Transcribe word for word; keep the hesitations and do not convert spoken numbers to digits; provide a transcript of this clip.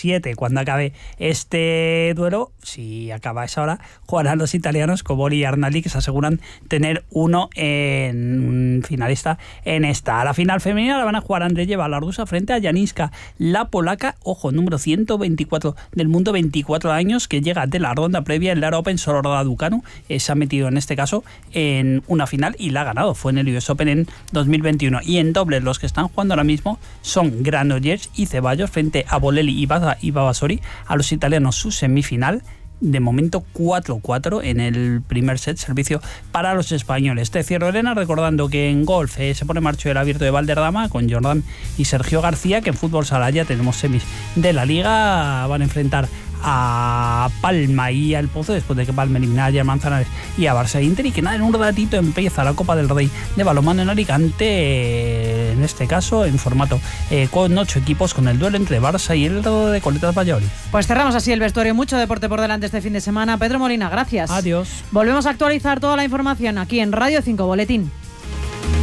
siete, cuando acabe este duelo, si acaba a esa hora, jugarán los italianos Cobolli y Arnaldi, que se aseguran tener uno en finalista en esta. A la final femenina la van a jugar Andreyeva, la rusa, frente a Janiska, la polaca, ojo, número ciento veinticuatro del mundo, veinticuatro años, que llega de la ronda previa en la Open. Solo Raducanu eh, se ha metido en este caso en una final y la ha ganado. Fue en el U S Open en dos mil veintiuno. Y en dobles los que están jugando ahora mismo son Granollers y Ceballos frente a Bolelli y Babasori. A los italianos su semifinal. De momento cuatro cuatro en el primer set, servicio para los españoles. Te cierro, Elena, recordando que en golf eh, se pone en marcha el Abierto de Valderrama con Jordan y Sergio García, que en fútbol sala ya tenemos semis de la Liga. Van a enfrentar a Palma y al Pozo, después de que Palma eliminara a Manzanares y a Barça e Inter, y que nada, en un ratito empieza la Copa del Rey de balonmano en Alicante, eh, en este caso en formato eh, con ocho equipos, con el duelo entre Barça y el de Coletas Valladolid. Pues cerramos así el vestuario, mucho deporte por delante este fin de semana. Pedro Molina, gracias. Adiós. Volvemos a actualizar toda la información aquí en Radio cinco Boletín.